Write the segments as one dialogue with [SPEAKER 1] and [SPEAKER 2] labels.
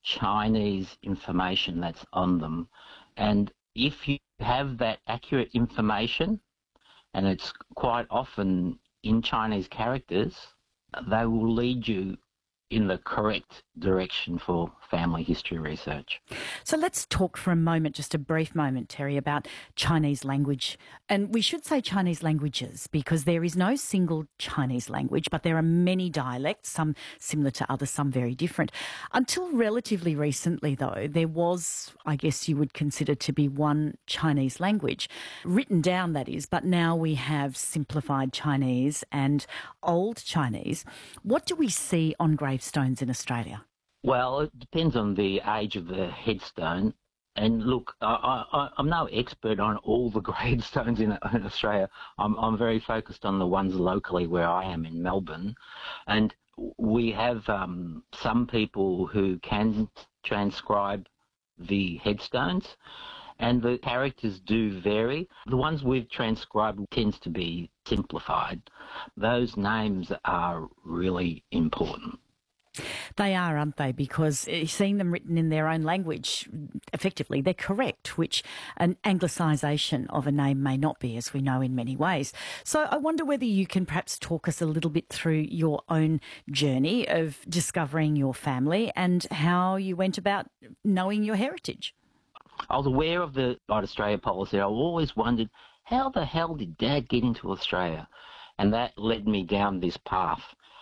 [SPEAKER 1] Chinese information that's on them. And if you have that accurate information, and it's quite often in Chinese characters, they will lead you in the correct direction for family history research.
[SPEAKER 2] So let's talk for a moment, just a brief moment, Terry, about Chinese language. And we should say Chinese languages because there is no single Chinese language, but there are many dialects, some similar to others, some very different. Until relatively recently, though, there was, I guess you would consider to be one Chinese language, written down that is, but now we have simplified Chinese and Old Chinese. What do we see on gravestones in Australia?
[SPEAKER 1] Well, it depends on the age of the headstone. And look, I'm no expert on all the gravestones in Australia. I'm very focused on the ones locally where I am in Melbourne. And we have some people who can transcribe the headstones, and the characters do vary. The ones we've transcribed tends to be simplified. Those names are really important.
[SPEAKER 2] They are, aren't they? Because seeing them written in their own language, effectively, they're correct, which an anglicisation of a name may not be, as we know in many ways. So I wonder whether you can perhaps talk us a little bit through your own journey of discovering your family and how you went about knowing your heritage.
[SPEAKER 1] I was aware of the White Australia policy. I always wondered, how the hell did Dad get into Australia? And that led me down this path.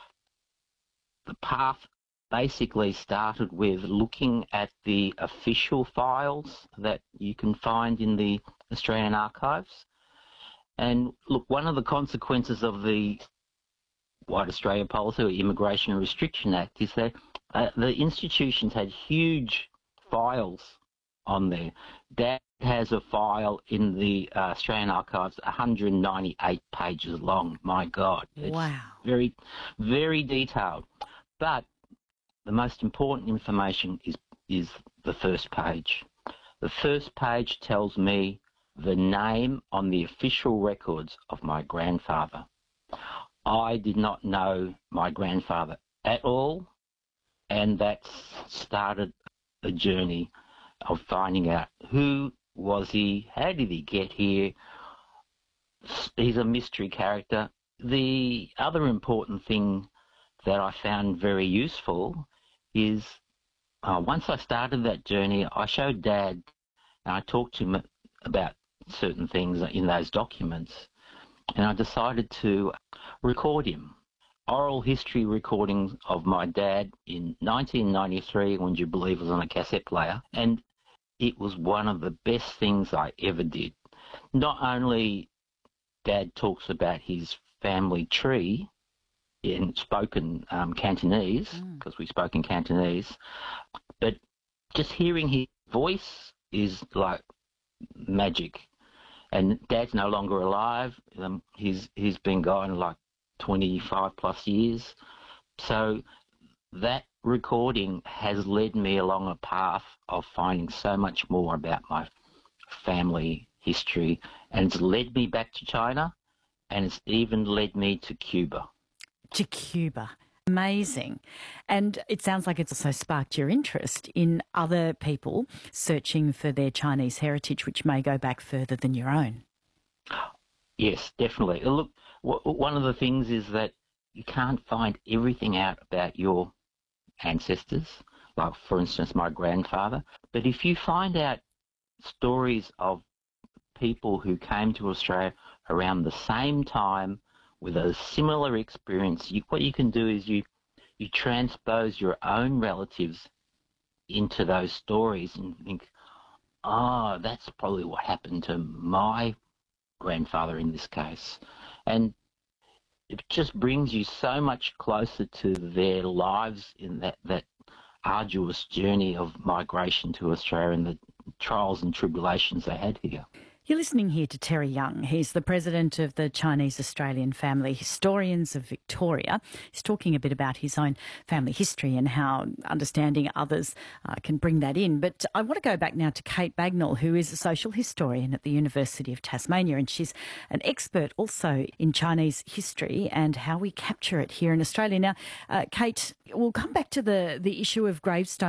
[SPEAKER 1] The path basically started with looking at the official files that you can find in the Australian archives. And look, one of the consequences of the White Australia policy or Immigration Restriction Act is that the institutions had huge files on there. Dad has a file in the Australian archives, 198 pages long. My God.
[SPEAKER 2] Wow.
[SPEAKER 1] It's very, very detailed. But the most important information is the first page. The first page tells me the name on the official records of my grandfather. I did not know my grandfather at all, and that started a journey of finding out who was he, how did he get here. He's a mystery character. The other important thing that I found very useful is once I started that journey, I showed Dad and I talked to him about certain things in those documents, and I decided to record him. Oral history recordings of my dad in 1993, when you believe it was on a cassette player, and it was one of the best things I ever did. Not only Dad talks about his family tree in spoken Cantonese, because we spoke in Cantonese, but just hearing his voice is like magic. And Dad's no longer alive. He's been gone like 25 plus years. So that recording has led me along a path of finding so much more about my family history, and it's led me back to China, and it's even led me to Cuba.
[SPEAKER 2] To Cuba. Amazing. And it sounds like it's also sparked your interest in other people searching for their Chinese heritage, which may go back further than your own.
[SPEAKER 1] Yes, definitely. Look, one of the things is that you can't find everything out about your ancestors, like, for instance, my grandfather. But if you find out stories of people who came to Australia around the same time with a similar experience, what you can do is you transpose your own relatives into those stories and think, oh, that's probably what happened to my grandfather in this case. And it just brings you so much closer to their lives in that arduous journey of migration to Australia and the trials and tribulations they had here.
[SPEAKER 2] You're listening here to Terry Young. He's the president of the Chinese Australian Family Historians of Victoria. He's talking a bit about his own family history and how understanding others can bring that in. But I want to go back now to Kate Bagnall, who is a social historian at the University of Tasmania, and she's an expert also in Chinese history and how we capture it here in Australia. Now, Kate, we'll come back to the issue of gravestones